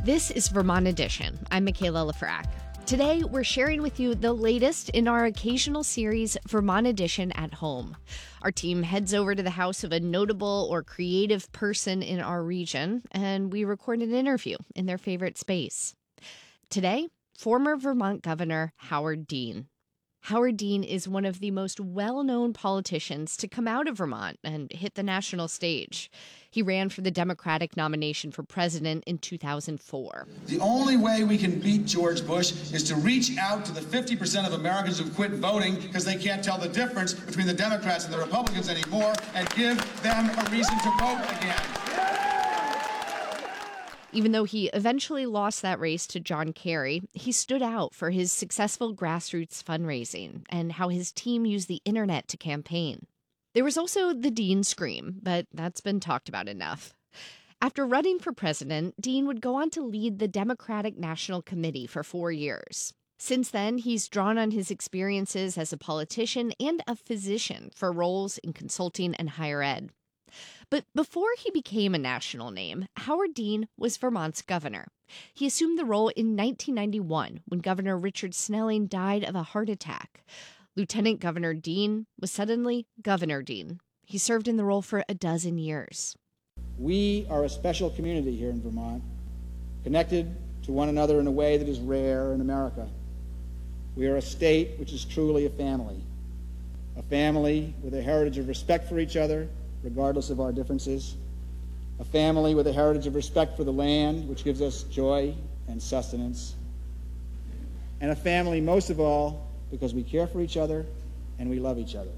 This is Vermont Edition. I'm Michaela Lefrak. Today, we're sharing with you the latest in our occasional series, Vermont Edition at Home. Our team heads over to the house of a notable or creative person in our region, and we record an interview in their favorite space. Today, former Vermont Governor Howard Dean. Howard Dean is one of the most well-known politicians to come out of Vermont and hit the national stage. He ran for the Democratic nomination for president in 2004. The only way we can beat George Bush is to reach out to the 50% of Americans who've quit voting because they can't tell the difference between the Democrats and the Republicans anymore and give them a reason to vote again. Even though he eventually lost that race to John Kerry, he stood out for his successful grassroots fundraising and how his team used the internet to campaign. There was also the Dean Scream, but that's been talked about enough. After running for president, Dean would go on to lead the Democratic National Committee for 4 years. Since then, he's drawn on his experiences as a politician and a physician for roles in consulting and higher ed. But before he became a national name, Howard Dean was Vermont's governor. He assumed the role in 1991 when Governor Richard Snelling died of a heart attack. Lieutenant Governor Dean was suddenly Governor Dean. He served in the role for a dozen years. We are a special community here in Vermont, connected to one another in a way that is rare in America. We are a state which is truly a family with a heritage of respect for each other, regardless of our differences, a family with a heritage of respect for the land, which gives us joy and sustenance, and a family, most of all, because we care for each other and we love each other.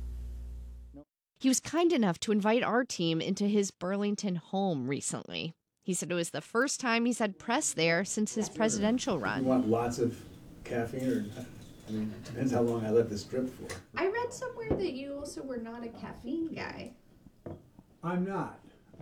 He was kind enough to invite our team into his Burlington home recently. He said it was the first time he's had press there since his presidential run. You want lots of caffeine, or it depends how long I let this drip for. I read somewhere that you also were not a caffeine guy. I'm not.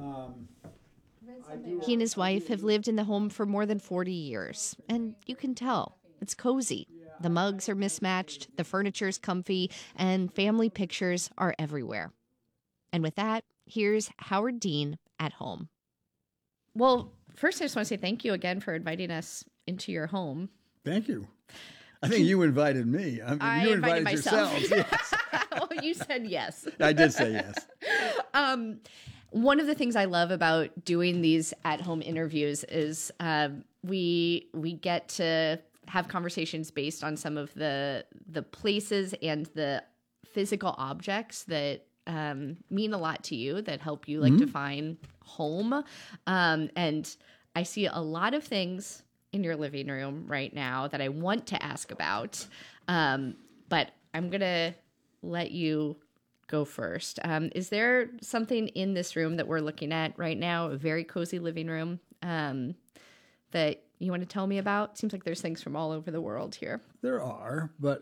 He and his wife have lived in the home for more than 40 years, and you can tell it's cozy. The mugs are mismatched, the furniture's comfy, and family pictures are everywhere. And with that, here's Howard Dean at home. Well, first I just want to say thank you again for inviting us into your home. Thank you. I think you invited me. I you invited myself. yourselves. Yes. Oh, you said yes. I did say yes. One of the things I love about doing these at-home interviews is we get to have conversations based on some of the places and the physical objects that mean a lot to you, that help you define home. And I see a lot of things in your living room right now that I want to ask about, but I'm going to let you go first. Is there something in this room that we're looking at right now, a very cozy living room, that you want to tell me about? Seems like there's things from all over the world here. There are, but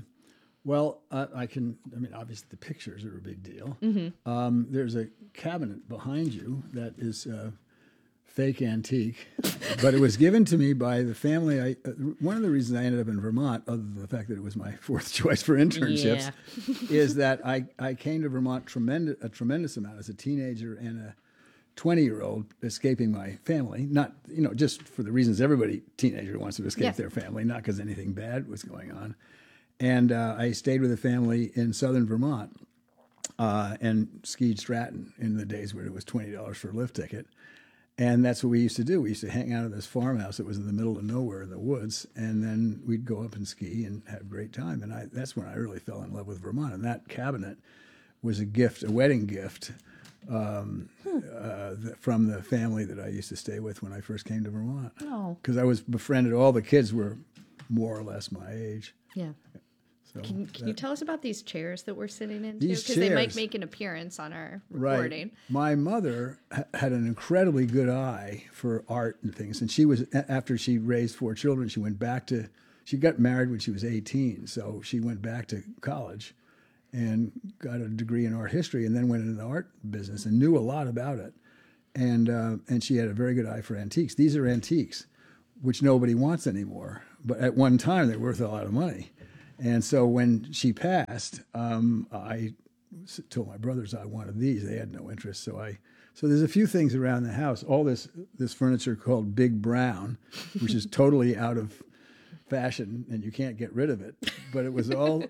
obviously the pictures are a big deal. Mm-hmm. There's a cabinet behind you that is fake antique, but it was given to me by the family. One of the reasons I ended up in Vermont, other than the fact that it was my fourth choice for internships, is that I came to Vermont a tremendous amount as a teenager and a 20-year-old escaping my family, not, just for the reasons everybody teenager wants to escape their family, not because anything bad was going on. And I stayed with a family in southern Vermont and skied Stratton in the days where it was $20 for a lift ticket. And that's what we used to do. We used to hang out at this farmhouse that was in the middle of nowhere in the woods, and then we'd go up and ski and have a great time. And that's when I really fell in love with Vermont. And that cabinet was a gift, a wedding gift, from the family that I used to stay with when I first came to Vermont. Oh. Because I was befriended. All the kids were more or less my age. Yeah. So Can you tell us about these chairs that we're sitting in? These Because they might make an appearance on our recording. Right. My mother had an incredibly good eye for art and things. And she was, after she raised 4 children, she got married when she was 18. So she went back to college and got a degree in art history, and then went into the art business and knew a lot about it. And she had a very good eye for antiques. These are antiques, which nobody wants anymore. But at one time, they were worth a lot of money. And so when she passed, I told my brothers I wanted these. They had no interest, so I So there's a few things around the house. All this furniture called Big Brown, which is totally out of fashion and you can't get rid of it. But it was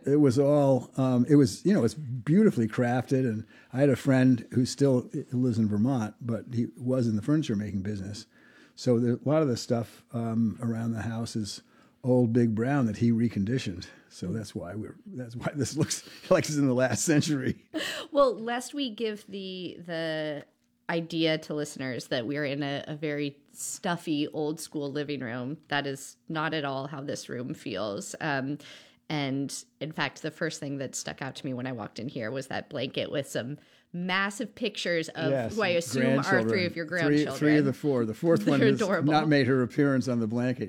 it's beautifully crafted. And I had a friend who still lives in Vermont, but he was in the furniture making business. So a lot of the stuff around the house is old Big Brown that he reconditioned. So that's why this looks like it's in the last century. Well, lest we give the idea to listeners that we're in a very stuffy old school living room, that is not at all how this room feels. And in fact, the first thing that stuck out to me when I walked in here was that blanket with some massive pictures of who I assume are three of your grandchildren. Three of the four. The fourth one has adorable. Not made her appearance on the blanket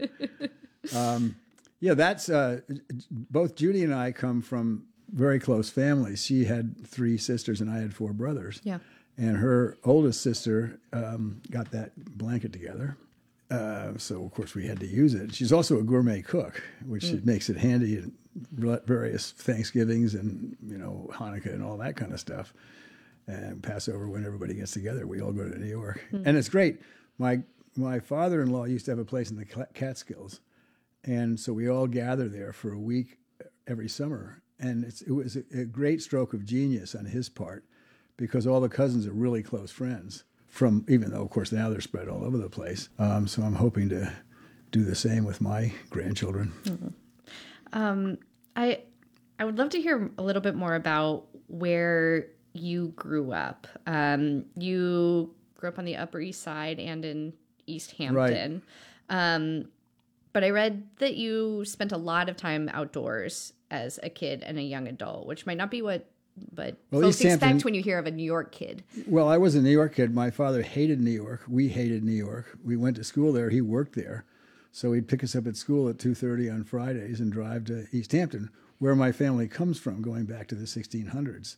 yet. That's both Judy and I come from very close families. She had 3 sisters and I had 4 brothers. Yeah. And her oldest sister got that blanket together. So, of course, we had to use it. She's also a gourmet cook, which makes it handy at various Thanksgivings and, Hanukkah and all that kind of stuff. And Passover, when everybody gets together, we all go to New York. And it's great. My father-in-law used to have a place in the Catskills. And so we all gather there for a week every summer. And it was a great stroke of genius on his part, because all the cousins are really close friends, even though, of course, now they're spread all over the place. So I'm hoping to do the same with my grandchildren. Mm-hmm. I would love to hear a little bit more about where you grew up. You grew up on the Upper East Side and in East Hampton. Right. But I read that you spent a lot of time outdoors as a kid and a young adult, which might not be what folks expect when you hear of a New York kid. Well, I was a New York kid. My father hated New York. We hated New York. We went to school there. He worked there. So he'd pick us up at school at 2:30 on Fridays and drive to East Hampton, where my family comes from, going back to the 1600s.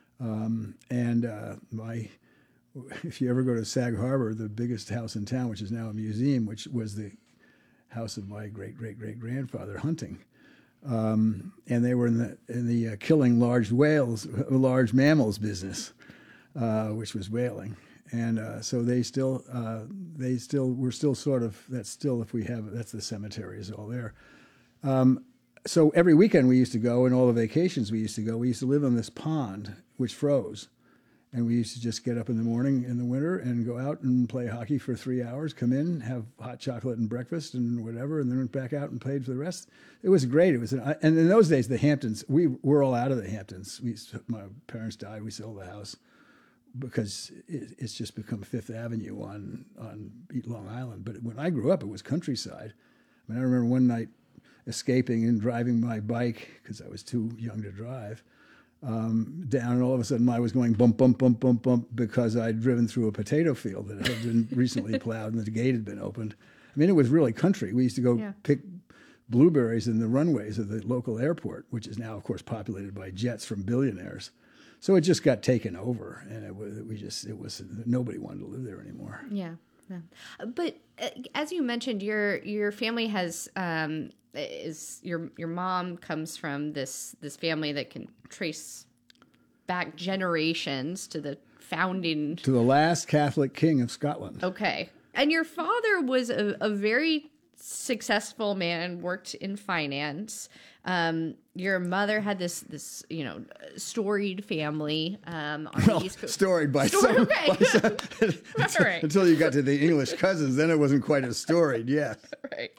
If you ever go to Sag Harbor, the biggest house in town, which is now a museum, which was the house of my great-great-great-grandfather hunting. And they were in the killing large mammals business, which was whaling. And so we're still sort of, that's still, if we have, that's the cemetery is all there. So every weekend we used to go, and all the vacations we used to go, we used to live on this pond, which froze. And we used to just get up in the morning in the winter and go out and play hockey for 3 hours, come in, have hot chocolate and breakfast and whatever, and then went back out and played for the rest. It was great. And in those days, the Hamptons, we were all out of the Hamptons. My parents died. We sold the house because it's just become Fifth Avenue on Long Island. But when I grew up, it was countryside. I mean, I remember one night escaping and driving my bike because I was too young to drive. Down, and all of a sudden I was going bump, bump, bump, bump, bump, because I'd driven through a potato field that had been recently plowed and the gate had been opened. I mean, it was really country. We used to go pick blueberries in the runways of the local airport, which is now, of course, populated by jets from billionaires. So it just got taken over, and nobody wanted to live there anymore. Yeah. But as you mentioned, your family has your mom comes from this family that can trace back generations to the founding, to the last Catholic king of Scotland. Okay, and your father was a very successful man, worked in finance. Your mother had this storied family on the East Coast. Storied by some. Right. Until you got to the English cousins, then it wasn't quite as storied. Yes. Right.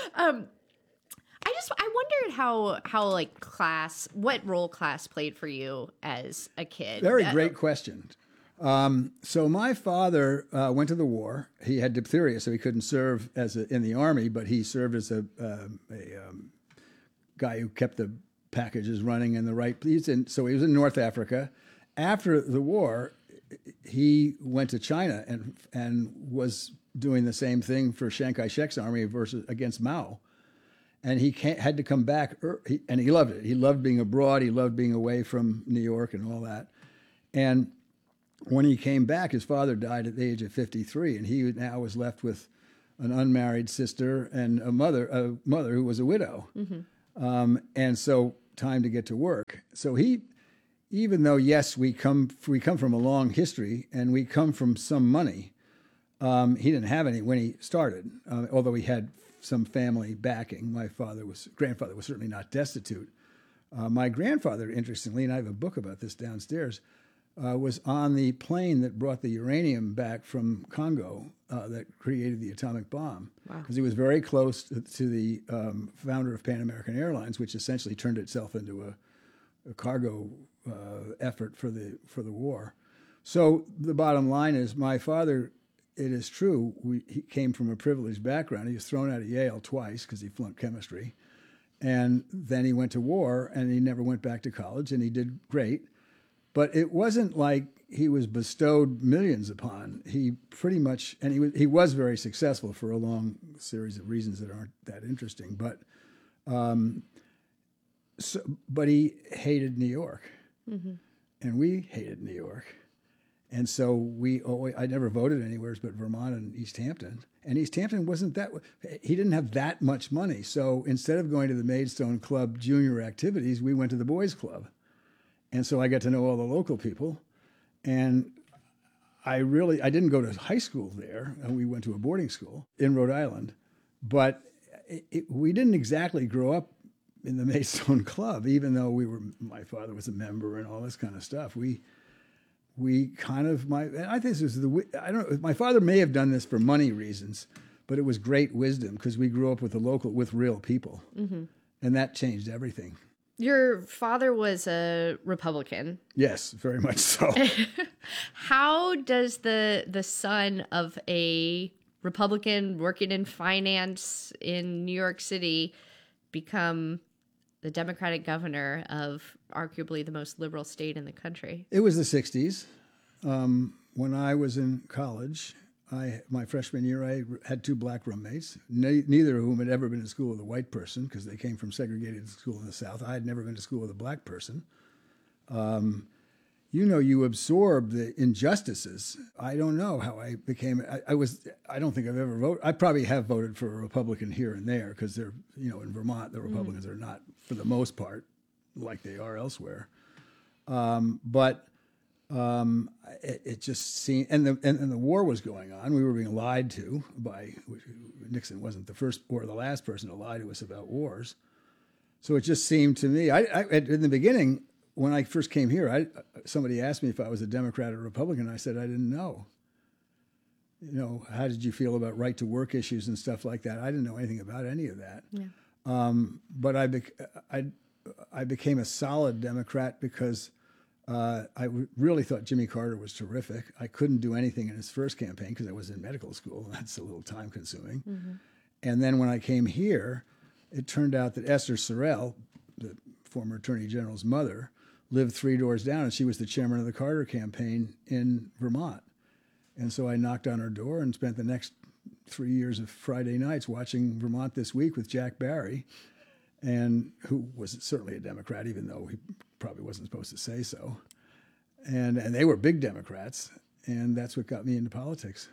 I wondered how like class, what role class played for you as a kid. Very great question. So my father went to the war. He had diphtheria, so he couldn't serve in the army, but he served as a guy who kept the packages running in the right place. And so he was in North Africa. After the war, he went to China and was doing the same thing for Chiang Kai-shek's army against Mao. And he had to come back, and he loved it. He loved being abroad. He loved being away from New York and all that. And when he came back, his father died at the age of 53, and he now was left with an unmarried sister and a mother who was a widow. Mm-hmm. And so time to get to work. So he even though, yes, we come from a long history and we come from some money, he didn't have any when he started, although he had some family backing. My grandfather was certainly not destitute. My grandfather, interestingly, and I have a book about this downstairs, was on the plane that brought the uranium back from Congo that created the atomic bomb. Because he was very close to the founder of Pan American Airlines, which essentially turned itself into a cargo effort for the war. So the bottom line is, my father, it is true, he came from a privileged background. He was thrown out of Yale twice because he flunked chemistry. And then he went to war, and he never went back to college, and he did great. But it wasn't like he was bestowed millions upon. He pretty much, and he was very successful for a long series of reasons that aren't that interesting. But but he hated New York, and we hated New York. And so I never voted anywhere but Vermont and East Hampton. And East Hampton he didn't have that much money. So instead of going to the Maidstone Club junior activities, we went to the boys' club. And so I got to know all the local people. And I didn't go to high school there. We went to a boarding school in Rhode Island. But we didn't exactly grow up in the Maidstone Club, even though my father was a member and all this kind of stuff. I think this is I don't know, my father may have done this for money reasons, but it was great wisdom because we grew up with real people. And that changed everything. Your father was a Republican. Yes, very much so. How does the son of a Republican working in finance in New York City become the Democratic governor of arguably the most liberal state in the country? It was the 60s. When I was in college, my freshman year, I had two black roommates, neither of whom had ever been to school with a white person because they came from segregated school in the South. I had never been to school with a black person. You absorb the injustices. I don't know how I became. I don't think I've ever voted. I probably have voted for a Republican here and there because they're, in Vermont, the Republicans are not, for the most part, like they are elsewhere. It just seemed, and the war was going on. We were being lied to by Nixon. Wasn't the first or the last person to lie to us about wars. So it just seemed to me. In the beginning, when I first came here, somebody asked me if I was a Democrat or Republican. I said I didn't know. How did you feel about right to work issues and stuff like that? I didn't know anything about any of that. Yeah. But I became a solid Democrat because I really thought Jimmy Carter was terrific. I couldn't do anything in his first campaign because I was in medical school. That's a little time consuming. And then when I came here, it turned out that Esther Sorrell, the former Attorney General's mother, lived 3 doors down, and she was the chairman of the Carter campaign in Vermont. And so I knocked on her door and spent the next 3 years of Friday nights watching Vermont This Week with Jack Barry, and who was certainly a Democrat, even though he probably wasn't supposed to say so. And they were big Democrats, and that's what got me into politics.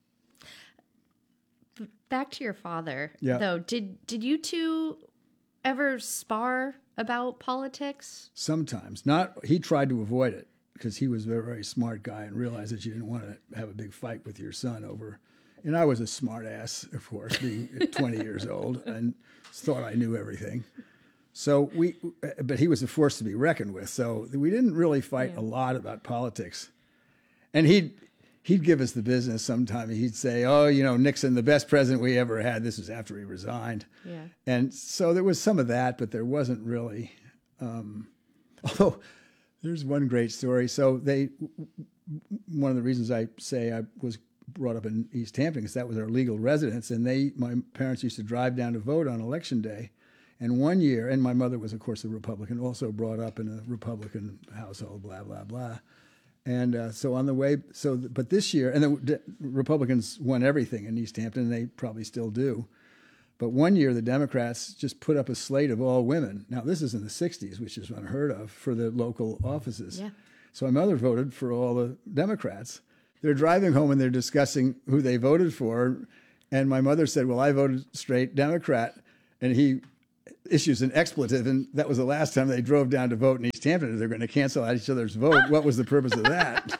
Back to your father, yeah. Though. Did you two ever spar about politics? Sometimes. He tried to avoid it because he was a very smart guy and realized that you didn't want to have a big fight with your son over. And I was a smart ass, of course, being 20 years old, and thought I knew everything. So but he was a force to be reckoned with. So we didn't really fight a lot about politics. And he'd give us the business sometime. He'd say, Nixon, the best president we ever had. This was after he resigned. Yeah. And so there was some of that, but there wasn't really. Although there's one great story. So one of the reasons I say I was brought up in East Hampton because that was our legal residence, and my parents used to drive down to vote on Election Day. And one year, and my mother was, of course, a Republican, also brought up in a Republican household, blah, blah, blah. And so on the way, but this year, and the Republicans won everything in East Hampton, and they probably still do. But one year, the Democrats just put up a slate of all women. Now, this is in the 60s, which is unheard of, for the local offices. Yeah. So my mother voted for all the Democrats. They're driving home, and they're discussing who they voted for. And my mother said, well, I voted straight Democrat. And he issues an expletive, and that was the last time they drove down to vote in East Hampton. They're going to cancel out each other's vote. What was the purpose of that?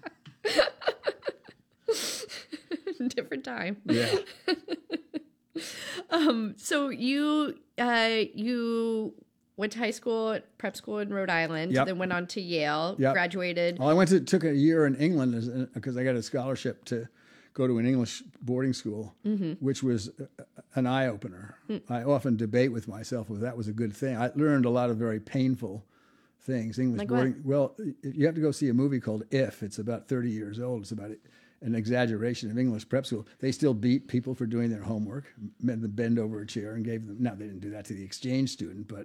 Different time. Yeah. So you went to high school, prep school in Rhode Island, Yep. then went on to Yale, Yep. graduated. Well, took a year in England because I got a scholarship to go to an English boarding school, which was an eye-opener. I often debate with myself whether that was a good thing. I learned a lot of very painful things. English Like boarding. Well, you have to go see a movie called If. It's about 30 years old. It's about an exaggeration of English prep school. They still beat people for doing their homework, made them bend over a chair and gave them. Now they didn't do that to the exchange student, but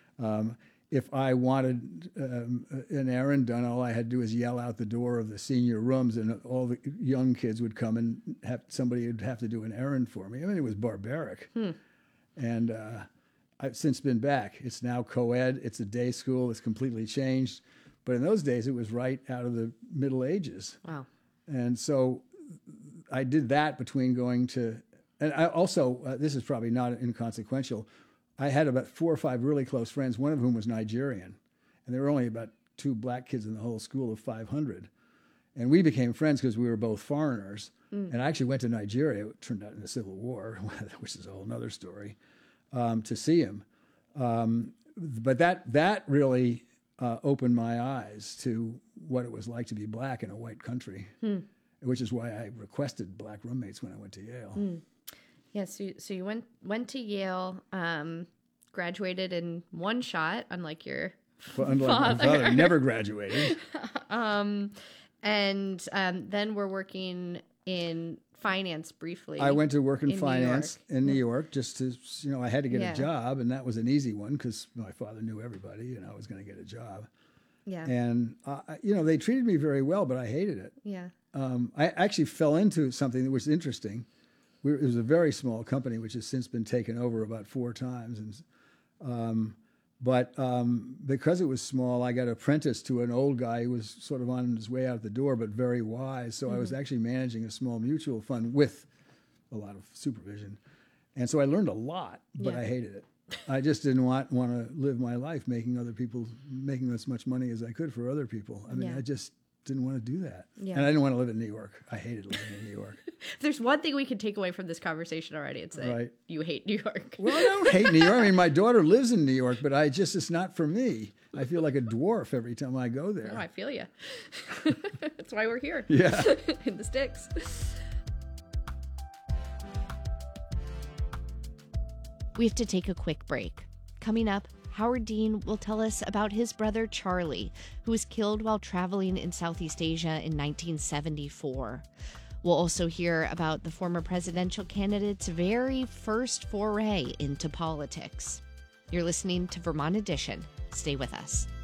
if I wanted an errand done, all I had to do was yell out the door of the senior rooms, and all the young kids would come and somebody would have to do an errand for me. I mean, it was barbaric. And I've since been back. It's now co-ed. It's a day school. It's completely changed. But in those days, it was right out of the Middle Ages. Wow. And so I did that between going to, and I also, this is probably not inconsequential, I had about 4 or 5 really close friends, one of whom was Nigerian. And there were only about 2 black kids in the whole school of 500. And we became friends because we were both foreigners. And I actually went to Nigeria, it turned out in the Civil War, which is a whole other story, to see him. But that really opened my eyes to what it was like to be black in a white country, which is why I requested black roommates when I went to Yale. Yeah, so you went to Yale, graduated in one shot, unlike your Unlike my father, never graduated. and then we're working in finance briefly. I went to work in New finance York. in New York just to, I had to get Yeah. a job, and that was an easy one because my father knew everybody, and I was going to get a job. Yeah. And, they treated me very well, but I hated it. Yeah. I actually fell into something that was interesting. It was a very small company, which has since been taken over about 4 times. And, but because it was small, I got apprenticed to an old guy who was sort of on his way out the door, but very wise. So I was actually managing a small mutual fund with a lot of supervision. And so I learned a lot, but Yeah. I hated it. I just didn't want to live my life making as much money as I could for other people. I mean, Yeah. I just didn't want to do that. Yeah. And I didn't want to live in New York. I hated living in New York. If there's one thing we can take away from this conversation already, it's that Right. you hate New York. Well, I don't hate New York. I mean, my daughter lives in New York, but it's not for me. I feel like a dwarf every time I go there. Oh, I feel you. That's why we're here. Yeah. In the sticks. We have to take a quick break. Coming up, Howard Dean will tell us about his brother Charlie, who was killed while traveling in Southeast Asia in 1974. We'll also hear about the former presidential candidate's very first foray into politics. You're listening to Vermont Edition. Stay with us.